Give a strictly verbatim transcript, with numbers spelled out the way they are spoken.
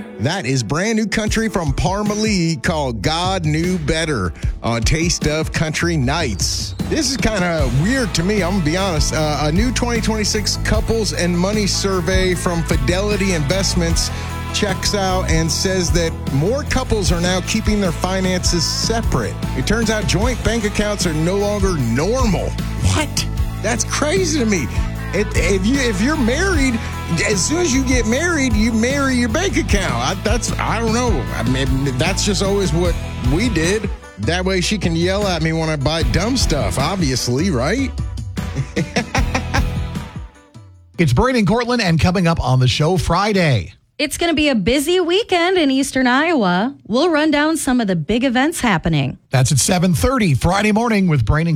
That is brand new country from Parma Lee called God Knew Better on Taste of Country Nights. This is kind of weird to me, I'm going to be honest. Uh, a new twenty twenty-six couples and money survey from Fidelity Investments checks out and says that more couples are now keeping their finances separate. It turns out joint bank accounts are no longer normal. What? That's crazy to me. It, if you if you're married, as soon as you get married, you marry your bank account. I, that's I don't know. I mean, that's just always what we did. That way, she can yell at me when I buy dumb stuff. Obviously, right? It's Braden and Cortland, and coming up on the show Friday. It's going to be a busy weekend in Eastern Iowa. We'll run down some of the big events happening. That's at seven thirty Friday morning with Braden and